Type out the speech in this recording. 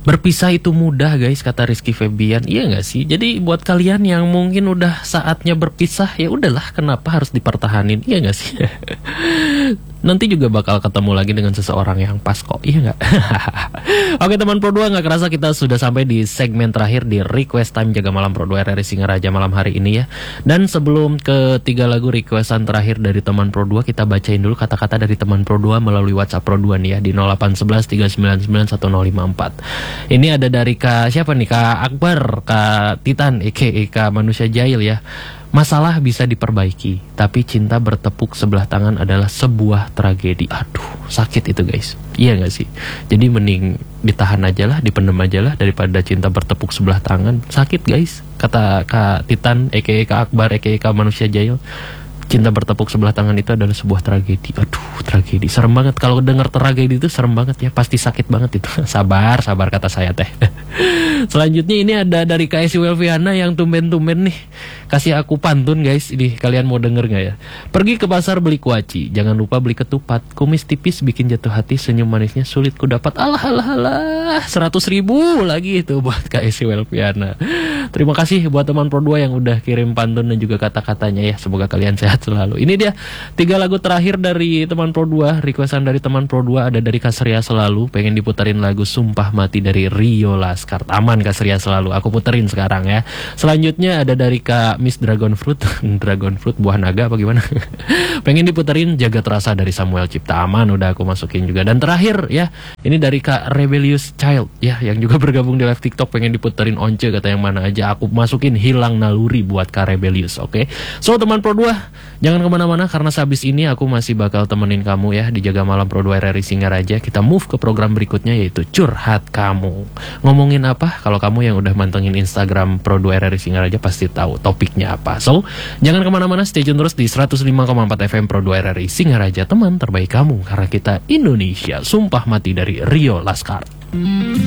Berpisah itu mudah guys, kata Rizky Febian. Iya nggak sih? Jadi buat kalian yang mungkin udah saatnya berpisah, ya udahlah, kenapa harus dipertahanin? Iya nggak sih? Nanti juga bakal ketemu lagi dengan seseorang yang pas kok, iya nggak? Oke teman Pro 2, nggak kerasa kita sudah sampai di segmen terakhir di Request Time Jaga Malam Pro 2 RRI Singaraja malam hari ini ya. Dan sebelum ke 3 lagu requestan terakhir dari teman Pro 2, kita bacain dulu kata-kata dari teman Pro 2 melalui WhatsApp Pro 2 nih ya, di 0811 399 1054. Ini ada dari Kak siapa nih? Kak Akbar, Kak Titan, Kak Manusia Jahil ya. Masalah bisa diperbaiki, tapi cinta bertepuk sebelah tangan adalah sebuah tragedi. Aduh, sakit itu guys. Iya gak sih? Jadi mending ditahan aja lah, dipendam aja lah, daripada cinta bertepuk sebelah tangan. Sakit guys. Kata Kak Titan, Kak Akbar, Kak Manusia Jahil. Cinta bertepuk sebelah tangan itu adalah sebuah tragedi. Aduh, tragedi. Serem banget. Kalau dengar tragedi itu serem banget ya. Pasti sakit banget itu. Sabar kata saya teh. Selanjutnya ini ada dari KSI Welviana yang tumben-tumben nih kasih aku pantun guys. Ini kalian mau denger gak ya? Pergi ke pasar beli kuaci, jangan lupa beli ketupat. Kumis tipis bikin jatuh hati, senyum manisnya sulit ku dapat. Alah 100.000 lagi itu buat KSI Welviana. Terima kasih buat teman Pro 2 yang udah kirim pantun dan juga kata-katanya ya. Semoga kalian sehat selalu. Ini dia 3 lagu terakhir dari teman Pro 2. Requestan dari teman Pro 2 ada dari Kasria Selalu, pengen diputarin lagu Sumpah Mati dari Rio Laskar. Aman Kasria Selalu, aku puterin sekarang ya. Selanjutnya ada dari Kak Miss Dragon Fruit. Dragon Fruit buah naga apa gimana? Pengen diputerin Jagat Rasa dari Samuel Cipta. Aman, udah aku masukin juga. Dan terakhir ya, ini dari Kak Rebellious Child ya, yang juga bergabung di live TikTok, pengen diputerin Once, kata yang mana aja. Aku masukin Hilang Naluri buat Kak Rebellious. Oke. So teman Pro 2, jangan kemana-mana karena sehabis ini aku masih bakal temenin kamu ya di Jaga Malam Pro 2 RRI Singaraja. Kita move ke program berikutnya yaitu Curhat Kamu. Ngomongin apa? Kalau kamu yang udah mantengin Instagram Pro 2 RRI Singaraja pasti tahu topiknya apa. So, jangan kemana-mana, stay tune terus di 105,4 FM Pro 2 RRI Singaraja, teman terbaik kamu, karena kita Indonesia. Sumpah Mati dari Rio Laskar.